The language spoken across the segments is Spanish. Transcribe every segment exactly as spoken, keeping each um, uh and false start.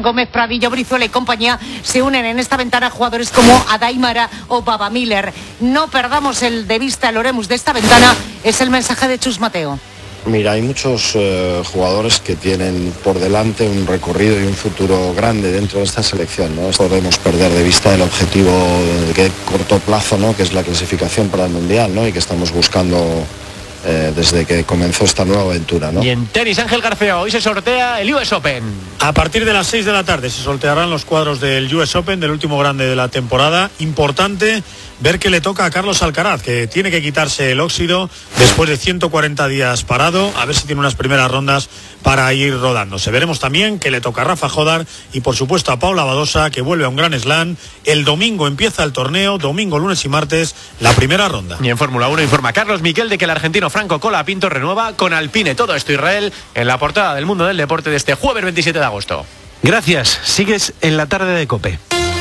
Gómez, Pradillo, Brizuela y compañía, se unen en esta ventana jugadores como Adaimara o Baba Miller. No perdamos el de vista el Oremus de esta ventana, es el mensaje de Chus Mateo. Mira, hay muchos eh, jugadores que tienen por delante un recorrido y un futuro grande dentro de esta selección, ¿no? Podemos perder de vista el objetivo de corto plazo, ¿no? Que es la clasificación para el Mundial, ¿no? Y que estamos buscando eh, desde que comenzó esta nueva aventura, ¿no? Y en tenis, Ángel García, hoy se sortea el U S Open. A partir de las seis de la tarde se sortearán los cuadros del U S Open, del último grande de la temporada. Importante ver que le toca a Carlos Alcaraz, que tiene que quitarse el óxido después de ciento cuarenta días parado, a ver si tiene unas primeras rondas para ir rodándose. Veremos también que le toca a Rafa Jodar y por supuesto a Paula Badosa, que vuelve a un Grand Slam. El domingo empieza el torneo, domingo, lunes y martes, la primera ronda. Y en Fórmula uno informa Carlos Miquel de que el argentino Franco Colapinto renueva con Alpine. Todo esto Israel en la portada del Mundo del Deporte de este jueves veintisiete de agosto. Gracias, sigues en la tarde de COPE.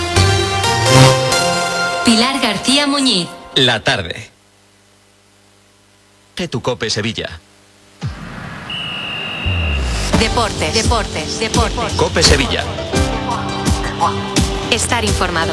Pilar García Muñiz. La tarde. Que tu COPE Sevilla. Deportes, deportes, deportes. COPE Sevilla. Estar informado.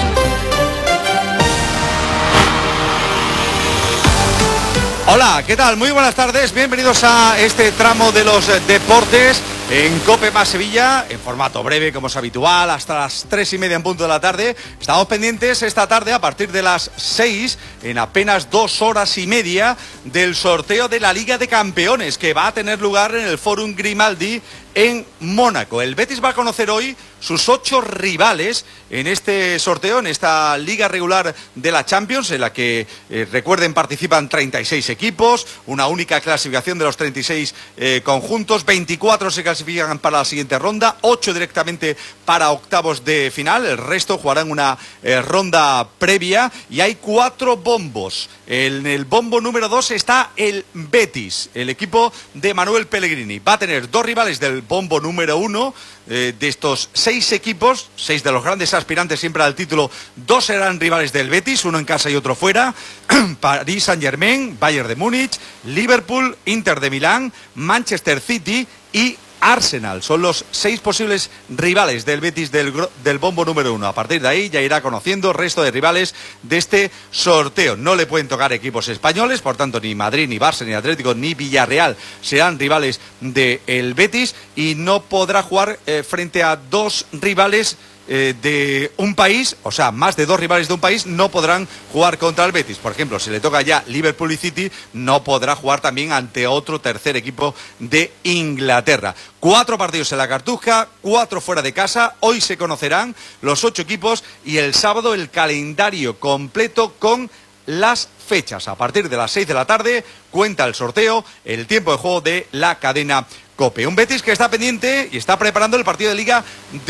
Hola, ¿qué tal? Muy buenas tardes, bienvenidos a este tramo de los deportes en COPE más Sevilla, en formato breve como es habitual, hasta las tres y media en punto de la tarde. Estamos pendientes esta tarde a partir de las seis, en apenas dos horas y media, del sorteo de la Liga de Campeones, que va a tener lugar en el Fórum Grimaldi en Mónaco. El Betis va a conocer hoy sus ocho rivales en este sorteo, en esta liga regular de la Champions, en la que, eh, recuerden, participan treinta y seis equipos, una única clasificación de los treinta y seis eh, conjuntos, veinticuatro se clasifican para la siguiente ronda, ocho directamente para octavos de final, el resto jugarán una eh, ronda previa, y hay cuatro bombos. En el bombo número dos está el Betis, el equipo de Manuel Pellegrini. Va a tener dos rivales del bombo número uno. Eh, de estos seis equipos, seis de los grandes aspirantes siempre al título, dos serán rivales del Betis, uno en casa y otro fuera. París Saint-Germain, Bayern de Múnich, Liverpool, Inter de Milán, Manchester City y Arsenal. Son los seis posibles rivales del Betis del, del bombo número uno. A partir de ahí ya irá conociendo el resto de rivales de este sorteo. No le pueden tocar equipos españoles, por tanto ni Madrid, ni Barça, ni Atlético, ni Villarreal serán rivales del Betis, y no podrá jugar eh, frente a dos rivales Eh, de un país, o sea, más de dos rivales de un país no podrán jugar contra el Betis. Por ejemplo, si le toca ya Liverpool y City, no podrá jugar también ante otro tercer equipo de Inglaterra. Cuatro partidos en la Cartuja, cuatro fuera de casa. Hoy se conocerán los ocho equipos y el sábado el calendario completo con las fechas. A partir de las seis de la tarde cuenta el sorteo, el tiempo de juego de la cadena COPE. Un Betis que está pendiente y está preparando el partido de Liga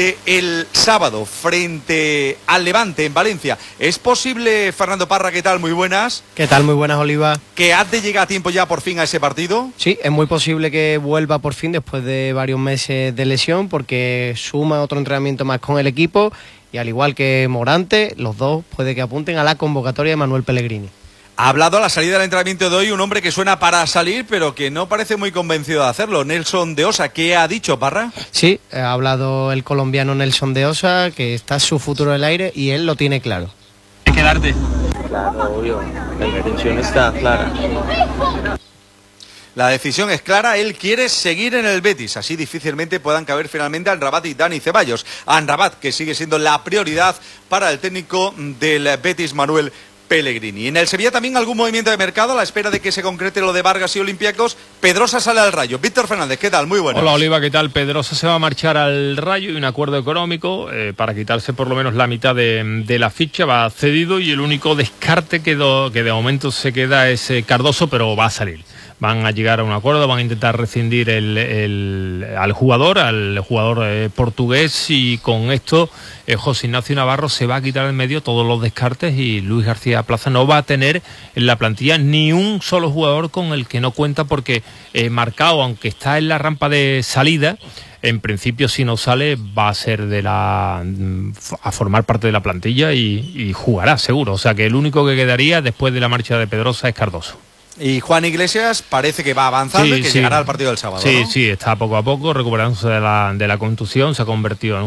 del sábado frente al Levante en Valencia. ¿Es posible, Fernando Parra, qué tal? Muy buenas. ¿Qué tal? Muy buenas, Oliva. ¿Que has de llegar a tiempo ya por fin a ese partido? Sí, es muy posible que vuelva por fin después de varios meses de lesión, porque suma otro entrenamiento más con el equipo, y al igual que Morante, los dos puede que apunten a la convocatoria de Manuel Pellegrini. Ha hablado a la salida del entrenamiento de hoy un hombre que suena para salir, pero que no parece muy convencido de hacerlo, Nelson de Osa. ¿Qué ha dicho, Parra? Sí, ha hablado el colombiano Nelson de Osa, que está su futuro en el aire y él lo tiene claro. ¿Hay que darte? Claro, obvio. La intención está clara. La decisión es clara, él quiere seguir en el Betis, así difícilmente puedan caber finalmente Amrabat y Dani Ceballos. Amrabat, que sigue siendo la prioridad para el técnico del Betis, Manuel Pellegrini. En el Sevilla también algún movimiento de mercado a la espera de que se concrete lo de Vargas y Olympiacos. Pedrosa sale al Rayo. Víctor Fernández, ¿qué tal? Muy buenas. Hola, Oliva, ¿qué tal? Pedrosa se va a marchar al Rayo y un acuerdo económico eh, para quitarse por lo menos la mitad de, de la ficha. Va cedido y el único descarte que, do, que de momento se queda es eh, Cardoso, pero va a salir. Van a llegar a un acuerdo, van a intentar rescindir el, el, al jugador, al jugador eh, portugués, y con esto eh, José Ignacio Navarro se va a quitar en medio todos los descartes, y Luis García Plaza no va a tener en la plantilla ni un solo jugador con el que no cuenta, porque eh, Marcao, aunque está en la rampa de salida, en principio si no sale va a ser de la a formar parte de la plantilla y, y jugará seguro. O sea que el único que quedaría después de la marcha de Pedrosa es Cardoso. Y Juan Iglesias parece que va avanzando, sí, y que sí. llegará al partido del sábado. Sí, ¿no? sí, está poco a poco recuperándose de la, de la contusión, se ha convertido en